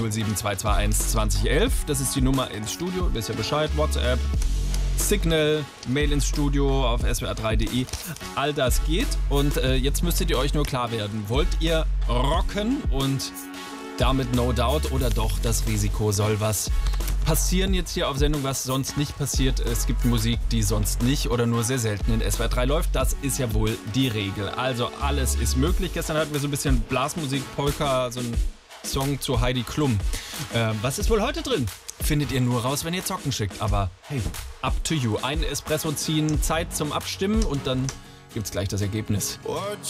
07221 2011. Das ist die Nummer ins Studio. Wisst ihr Bescheid? WhatsApp, Signal, Mail ins Studio auf swr3.de. All das geht. Und jetzt müsstet ihr euch nur klar werden. Wollt ihr rocken und damit No Doubt oder doch das Risiko soll was passieren jetzt hier auf Sendung, was sonst nicht passiert? Es gibt Musik, die sonst nicht oder nur sehr selten in SWR 3 läuft. Das ist ja wohl die Regel. Also alles ist möglich. Gestern hatten wir so ein bisschen Blasmusik, Polka, so ein Song zu Heidi Klum. Was ist wohl heute drin? Findet ihr nur raus, wenn ihr Zocken schickt. Aber hey, up to you. Einen Espresso ziehen, Zeit zum Abstimmen und dann gibt's gleich das Ergebnis. What